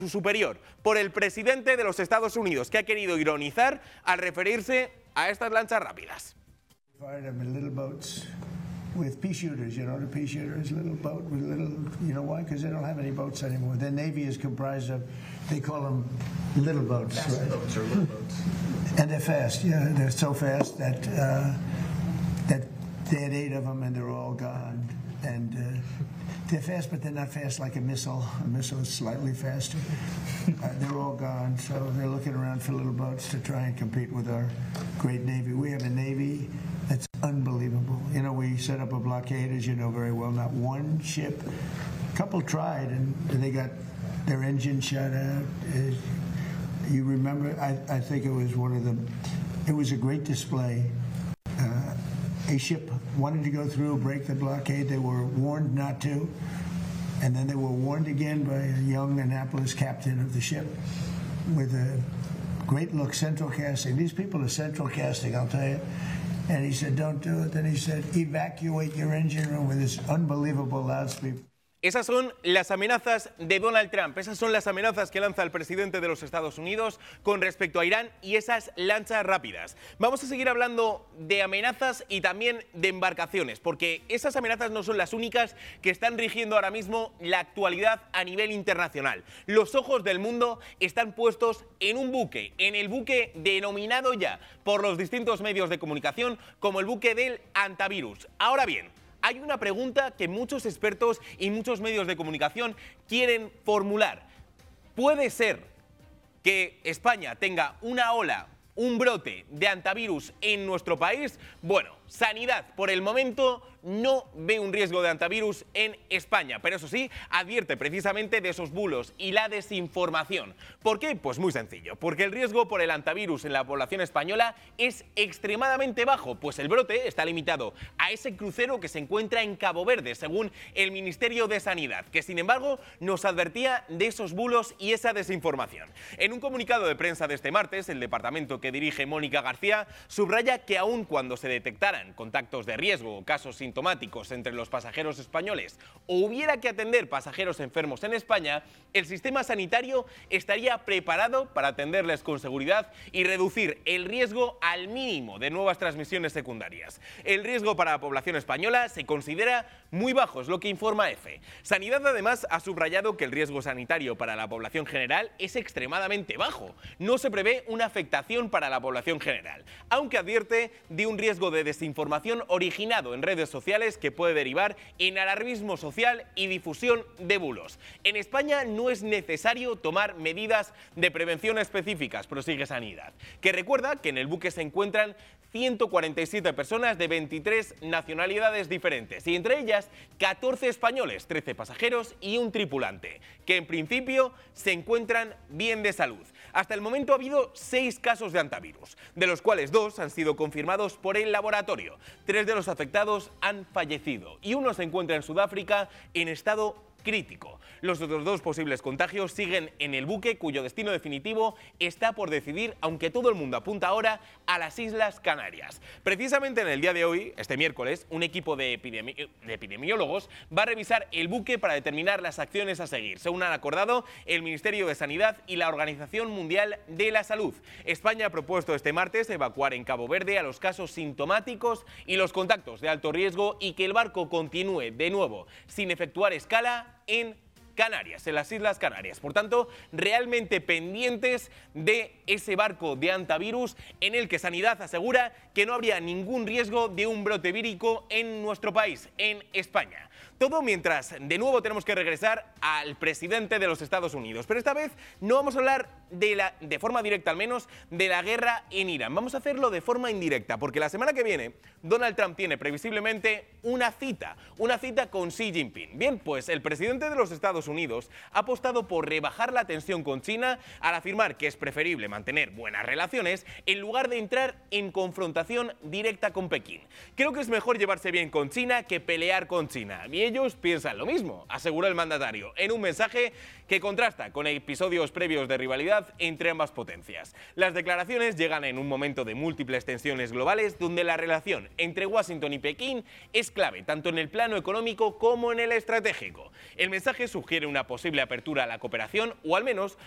su superior por el presidente de los Estados Unidos, que ha querido ironizar al referirse a estas lanchas rápidas. With pea shooters, you know, the pea shooter is a little boat with little, you know why? Because they don't have any boats anymore. Their Navy is comprised of, they call them little boats. Fast right? Boats or little boats. And they're fast, yeah, they're so fast that they had 8 of them and they're all gone. And they're fast, but they're not fast like a missile. A missile is slightly faster. They're all gone, so they're looking around for little boats to try and compete with our great Navy. We have a Navy that's unbelievable. You know, we set up a blockade, as you know very well. Not one ship. A couple tried, and they got their engine shut out. You remember? I think it was one of the. It was a great display. A ship wanted to go through, break the blockade. They were warned not to, and then they were warned again by a young Annapolis captain of the ship with a great look, central casting. These people are central casting, I'll tell you. And he said, don't do it. Then he said, evacuate your engine room with this unbelievable loudspeaker. Esas son las amenazas de Donald Trump, esas son las amenazas que lanza el presidente de los Estados Unidos con respecto a Irán y esas lanchas rápidas. Vamos a seguir hablando de amenazas y también de embarcaciones, porque esas amenazas no son las únicas que están rigiendo ahora mismo la actualidad a nivel internacional. Los ojos del mundo están puestos en un buque, en el buque denominado ya por los distintos medios de comunicación como el buque del antivirus. Ahora bien, hay una pregunta que muchos expertos y muchos medios de comunicación quieren formular. ¿Puede ser que España tenga una ola, un brote de antivirus en nuestro país? Bueno, Sanidad, por el momento, no ve un riesgo de antivirus en España, pero eso sí, advierte precisamente de esos bulos y la desinformación. ¿Por qué? Pues muy sencillo, porque el riesgo por el antivirus en la población española es extremadamente bajo, pues el brote está limitado a ese crucero que se encuentra en Cabo Verde, según el Ministerio de Sanidad, que sin embargo nos advertía de esos bulos y esa desinformación. En un comunicado de prensa de este martes, el departamento que dirige Mónica García subraya que aun cuando se detectaran contactos de riesgo o casos sintomáticos entre los pasajeros españoles o hubiera que atender pasajeros enfermos en España, el sistema sanitario estaría preparado para atenderles con seguridad y reducir el riesgo al mínimo de nuevas transmisiones secundarias. El riesgo para la población española se considera muy bajo, es lo que informa EFE. Sanidad además ha subrayado que el riesgo sanitario para la población general es extremadamente bajo. No se prevé una afectación para la población general, aunque advierte de un riesgo de desinformación originado en redes sociales que puede derivar en alarmismo social y difusión de bulos. En España no es necesario tomar medidas de prevención específicas, prosigue Sanidad, que recuerda que en el buque se encuentran 147 personas de 23 nacionalidades diferentes y entre ellas 14 españoles, 13 pasajeros y un tripulante, que en principio se encuentran bien de salud. Hasta el momento ha habido 6 casos de antivirus, de los cuales 2 han sido confirmados por el laboratorio. 3 de los afectados han fallecido y uno se encuentra en Sudáfrica en estado crítico. Los otros 2 posibles contagios siguen en el buque, cuyo destino definitivo está por decidir, aunque todo el mundo apunta ahora a las Islas Canarias. Precisamente en el día de hoy, este miércoles, un equipo de epidemiólogos va a revisar el buque para determinar las acciones a seguir, según han acordado el Ministerio de Sanidad y la Organización Mundial de la Salud. España ha propuesto este martes evacuar en Cabo Verde a los casos sintomáticos y los contactos de alto riesgo y que el barco continúe de nuevo sin efectuar escala en Canarias, en las Islas Canarias. Por tanto, realmente pendientes de ese barco de antivirus en el que Sanidad asegura que no habría ningún riesgo de un brote vírico en nuestro país, en España. Todo mientras, de nuevo, tenemos que regresar al presidente de los Estados Unidos. Pero esta vez no vamos a hablar de forma directa, al menos, de la guerra en Irán. Vamos a hacerlo de forma indirecta, porque la semana que viene Donald Trump tiene previsiblemente una cita con Xi Jinping. Bien, pues el presidente de los Estados Unidos ha apostado por rebajar la tensión con China al afirmar que es preferible mantener buenas relaciones en lugar de entrar en confrontación directa con Pekín. Creo que es mejor llevarse bien con China que pelear con China. Y ellos piensan lo mismo, asegura el mandatario, en un mensaje que contrasta con episodios previos de rivalidad entre ambas potencias. Las declaraciones llegan en un momento de múltiples tensiones globales donde la relación entre Washington y Pekín es clave, tanto en el plano económico como en el estratégico. El mensaje sugiere una posible apertura a la cooperación o al menos